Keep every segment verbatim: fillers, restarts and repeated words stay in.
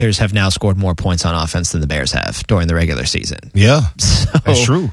Bears have now scored more points on offense than the Bears have during the regular season. Yeah, so, that's true.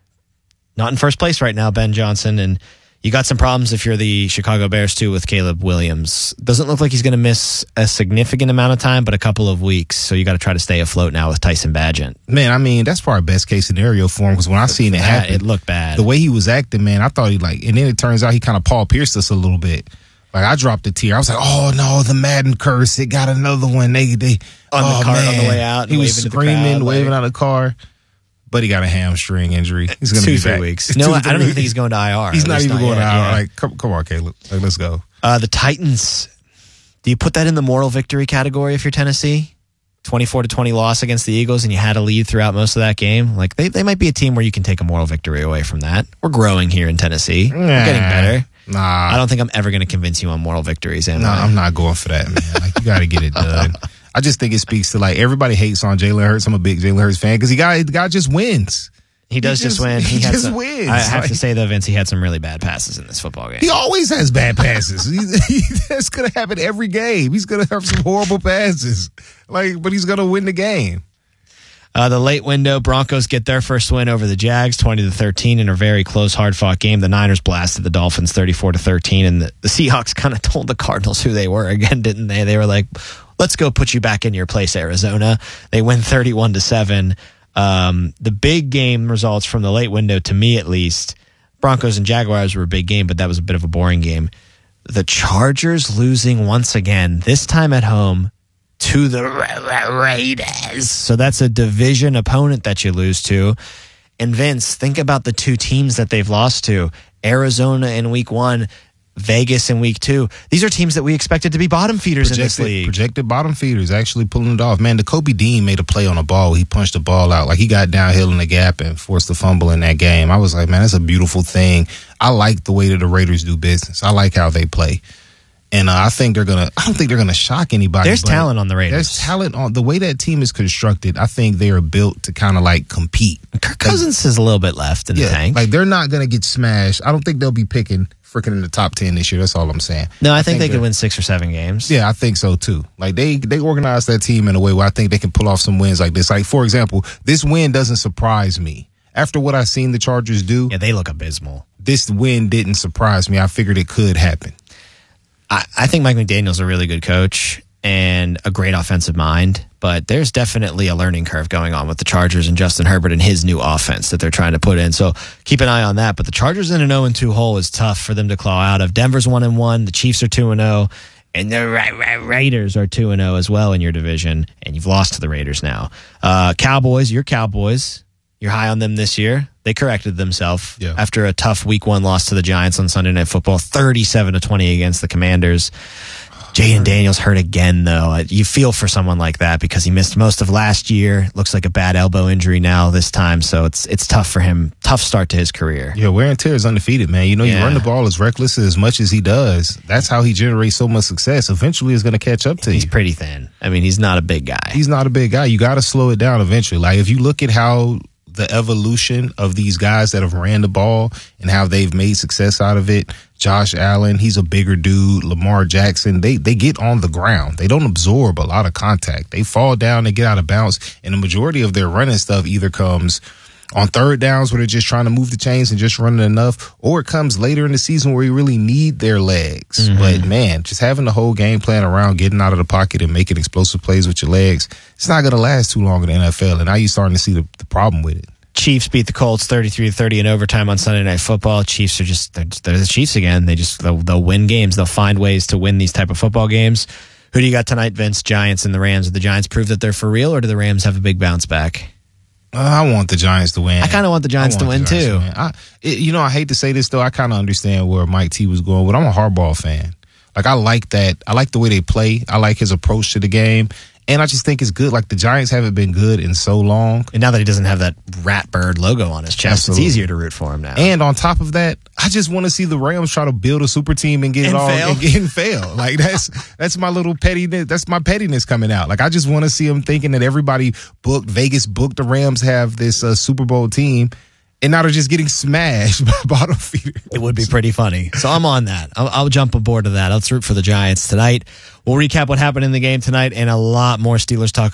Not in first place right now, Ben Johnson, and you got some problems if you're the Chicago Bears, too, with Caleb Williams. Doesn't look like he's going to miss a significant amount of time, but a couple of weeks. So you got to try to stay afloat now with Tyson Bagent. Man, I mean, that's probably best case scenario for him because when I seen it happen, it looked bad. The way he was acting, man, I thought he like, and then it turns out he kind of Paul Pierced us a little bit. Like, I dropped a tear. I was like, oh, no, the Madden curse. It got another one. They, they, on oh, the car man. on the way out. He was screaming, crowd, waving like, out of the car. But he got a hamstring injury. He's going to two, be three back. weeks. No, two, I don't weeks. even think he's going to I R. He's not even not going yet, to I R. yeah. Like, come, come on, Caleb. Like, let's go. Uh, the Titans. Do you put that in the moral victory category if you're Tennessee? twenty-four to twenty loss against the Eagles, and you had a lead throughout most of that game. Like they, they might be a team where you can take a moral victory away from that. We're growing here in Tennessee. Nah, We're getting better. Nah, I don't think I'm ever going to convince you on moral victories. No, nah, I'm not going for that, man. Like you got to get it done. I just think it speaks to like everybody hates on Jalen Hurts. I'm a big Jalen Hurts fan because he got the guy just wins. He does he just, just win. He, he just some, wins. I have like, to say though, Vince, he had some really bad passes in this football game. He always has bad passes. he, he, that's going to happen every game. He's going to have some horrible passes. Like, but he's going to win the game. Uh, the late window, Broncos get their first win over the Jags, twenty to thirteen, in a very close, hard-fought game. The Niners blasted the Dolphins, thirty-four to thirteen, and the, the Seahawks kind of told the Cardinals who they were again, didn't they? They were like, "Let's go put you back in your place, Arizona." They win thirty-one to seven. Um, the big game results from the late window, to me at least, Broncos and Jaguars were a big game, but that was a bit of a boring game. The Chargers losing once again, this time at home, to the Raiders. So that's a division opponent that you lose to. And Vince, think about the two teams that they've lost to. Arizona in week one, Vegas in week two. These are teams that we expected to be bottom feeders projected, in this league. Projected bottom feeders, actually pulling it off. Man, the Kobe Dean made a play on a ball. He punched the ball out. Like, he got downhill in the gap and forced the fumble in that game. I was like, man, that's a beautiful thing. I like the way that the Raiders do business. I like how they play. And uh, I think they're gonna. I don't think they're gonna shock anybody. There's talent on the Raiders. There's talent on the way that team is constructed. I think they are built to kind of like compete. Kirk Cousins like, has a little bit left in yeah, the tank. Like they're not gonna get smashed. I don't think they'll be picking freaking in the top ten this year. That's all I'm saying. No, I, I think, think they could win six or seven games. Yeah, I think so too. Like they they organize that team in a way where I think they can pull off some wins like this. Like for example, this win doesn't surprise me. After what I've seen the Chargers do, yeah, they look abysmal. This win didn't surprise me. I figured it could happen. I, I think Mike McDaniel's a really good coach and a great offensive mind, but there's definitely a learning curve going on with the Chargers and Justin Herbert and his new offense that they're trying to put in. So keep an eye on that. But the Chargers in an oh and two hole is tough for them to claw out of. Denver's one and one. The Chiefs are two and oh. And the Ra- Ra- Raiders are two and oh as well in your division. And you've lost to the Raiders now. Uh, Cowboys, your Cowboys. You're high on them this year. They corrected themselves yeah. after a tough week one loss to the Giants on Sunday Night Football, thirty-seven to twenty against the Commanders. Jaden Daniels hurt again, though. You feel for someone like that because he missed most of last year. Looks like a bad elbow injury now this time, so it's it's tough for him. Tough start to his career. Yeah, wear and tear is undefeated, man. You know, yeah. you run the ball as reckless as much as he does. That's how he generates so much success. Eventually, it's going to catch up to he's you. He's pretty thin. I mean, he's not a big guy. He's not a big guy. You got to slow it down eventually. Like, if you look at how the evolution of these guys that have ran the ball and how they've made success out of it. Josh Allen, he's a bigger dude. Lamar Jackson, they they get on the ground. They don't absorb a lot of contact. They fall down, they get out of bounds, and the majority of their running stuff either comes on third downs where they're just trying to move the chains and just running enough, or it comes later in the season where you really need their legs. Mm-hmm. But, man, just having the whole game plan around, getting out of the pocket and making explosive plays with your legs, it's not going to last too long in the N F L, and now you're starting to see the, the problem with it. Chiefs beat the Colts thirty-three to thirty in overtime on Sunday Night Football. Chiefs are just, they're, they're the Chiefs again. They just, they'll, they'll win games. They'll find ways to win these type of football games. Who do you got tonight, Vince? Giants and the Rams. Do the Giants prove that they're for real, or do the Rams have a big bounce back? Uh, I want the Giants to win. I kind of want the Giants want to win, Giants too. To win. I, it, you know, I hate to say this, though. I kind of understand where Mike T was going, but I'm a Harbaugh fan. Like, I like that. I like the way they play. I like his approach to the game. And I just think it's good. Like, the Giants haven't been good in so long. And now that he doesn't have that rat bird logo on his chest, Absolutely. It's easier to root for him now. And on top of that, I just want to see the Rams try to build a super team and get and it all fail. and, get, and fail. Like, that's that's my little pettiness. That's my pettiness coming out. Like, I just want to see them thinking that everybody booked, Vegas booked the Rams have this uh, Super Bowl team. and now they're just getting smashed by bottom feeders. It would be pretty funny. So I'm on that. I'll, I'll jump aboard to that. Let's root for the Giants tonight. We'll recap what happened in the game tonight and a lot more Steelers talk